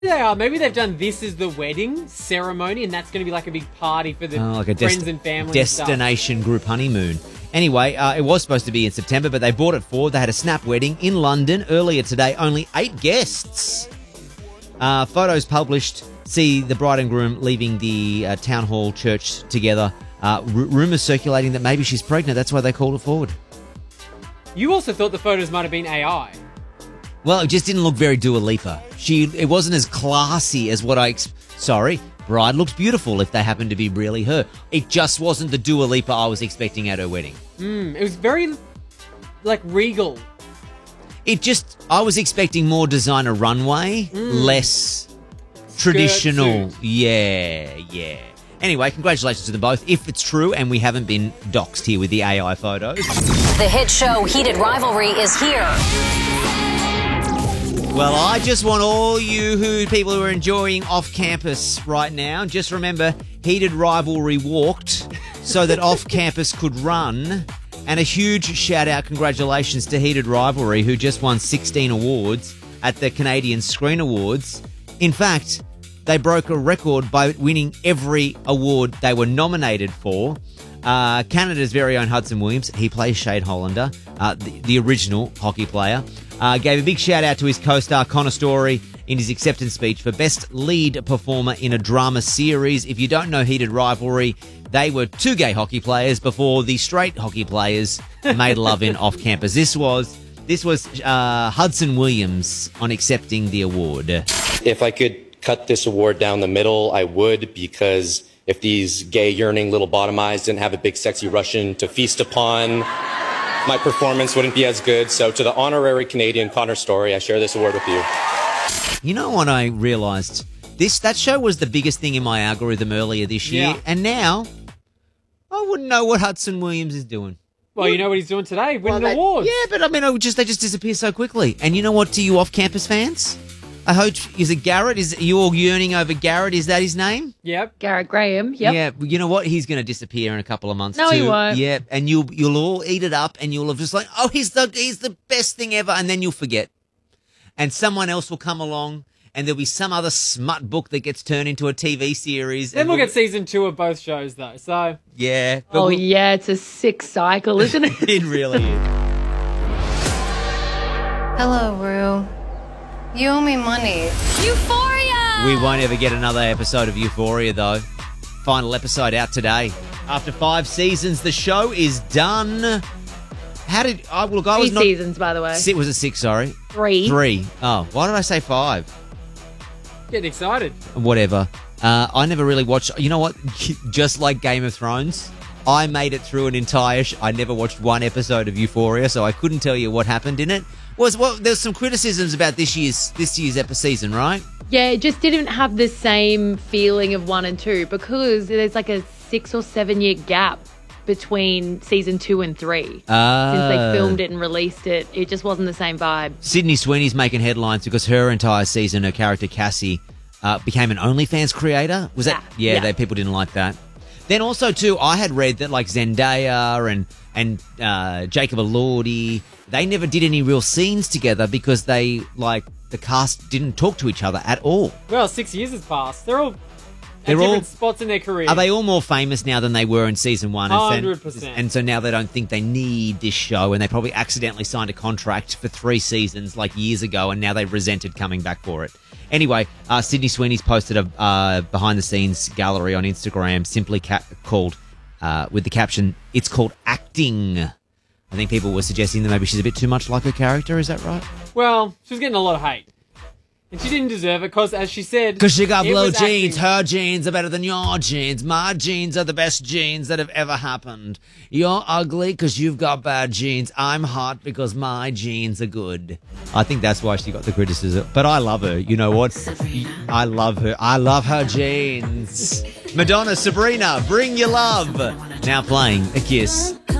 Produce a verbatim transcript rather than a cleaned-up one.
they are. Maybe they've done this as the wedding ceremony, and that's going to be like a big party for the Oh, like a friends dest- and family. destination and group honeymoon. Anyway, uh, it was supposed to be in September, but they brought it forward. They had a snap wedding in London earlier today. Only eight guests. Uh, photos published see the bride and groom leaving the uh, town hall church together. Uh, r- rumours circulating that maybe she's pregnant. That's why they called it forward. stuff. You also thought the photos might have been A I. Well, it just didn't look very Dua Lipa. She, it wasn't as classy as what I... Ex- Sorry, bride looked beautiful if they happened to be really her. It just wasn't the Dua Lipa I was expecting at her wedding. Mm, it was very, like, regal. It just... I was expecting more designer runway, Mm. less traditional. suit. Yeah, yeah. Anyway, congratulations to them both. If it's true and we haven't been doxed here with the A I photos. The hit show Heated Rivalry is here. Well, I just want all you who people who are enjoying off campus right now, just remember Heated Rivalry walked so that off campus could run. And a huge shout out, congratulations to Heated Rivalry, who just won sixteen awards at the Canadian Screen Awards. In fact, they broke a record by winning every award they were nominated for. Uh, Canada's very own Hudson Williams, he plays Shade Hollander, uh, the, the original hockey player, uh, gave a big shout out to his co-star Connor Story in his acceptance speech for Best Lead Performer in a Drama Series. If you don't know Heated Rivalry, they were two gay hockey players before the straight hockey players made love in off campus. This was this was uh, Hudson Williams on accepting the award. If I could cut this award down the middle, I would, because if these gay, yearning little bottom eyes didn't have a big, sexy Russian to feast upon, my performance wouldn't be as good. So to the honorary Canadian Connor Story, I share this award with you. You know what I realised? This That show was the biggest thing in my algorithm earlier this year, Yeah. and now I wouldn't know what Hudson Williams is doing. Well, you know what he's doing today? Winning Well, they- awards. Yeah, but I mean, I would just they just disappear so quickly. And you know what? To you off-campus fans, I hope is it Garrett? Is you all yearning over Garrett? Is that his name? Yep. Garrett Graham. Yep. Yeah. You know what? He's going to disappear in a couple of months. No, too. he won't. Yeah, and you'll you'll all eat it up, and you'll have just like, oh, he's the he's the best thing ever, and then you'll forget, and someone else will come along. And there'll be some other smut book that gets turned into a T V series. Then and we'll get season two of both shows, though. So Yeah. but Oh, we'll- yeah, it's a sick cycle, isn't it? It really is. Hello, Rue. You owe me money. Euphoria! We won't ever get another episode of Euphoria, though. Final episode out today. After five seasons, the show is done. How did... I look, I Three was not... seasons, by the way. Si- was it six, sorry? Three. Three. Oh, why did I say five? getting excited. Whatever. Uh, I never really watched... You know what? Just like Game of Thrones, I made it through an entire... Sh- I never watched one episode of Euphoria, so I couldn't tell you what happened in it. Was well, there's some criticisms about this year's this year's episode season, right? Yeah, it just didn't have the same feeling of one and two because there's like a six or seven year gap between season two and three. Ah. Since they filmed it and released it, it just wasn't the same vibe. Sydney Sweeney's making headlines because her entire season, her character Cassie, uh, became an OnlyFans creator. Was that? Yeah. Yeah, Yeah. They, people didn't like that. Then also too, I had read that like Zendaya and and uh, Jacob Elordi, they never did any real scenes together because they like the cast didn't talk to each other at all. Well, six years has passed. They're all They're at different all- spots in their career. Are they all more famous now than they were in season one? one And so- hundred percent. And so now they don't think they need this show, and they probably accidentally signed a contract for three seasons like years ago, and now they resented coming back for it. Anyway, uh, Sydney Sweeney's posted a uh, behind-the-scenes gallery on Instagram, simply ca- called, uh, with the caption, "It's called acting." I think people were suggesting that maybe she's a bit too much like her character. Is that right? Well, she was getting a lot of hate. And she didn't deserve it because, as she said... Because she got it blue was jeans. acting. Her jeans are better than your jeans. My jeans are the best jeans that have ever happened. You're ugly because you've got bad jeans. I'm hot because my jeans are good. I think that's why she got the criticism. But I love her. You know what? I love her. I love her jeans. Madonna, Sabrina, Bring Your Love. Now playing A Kiss.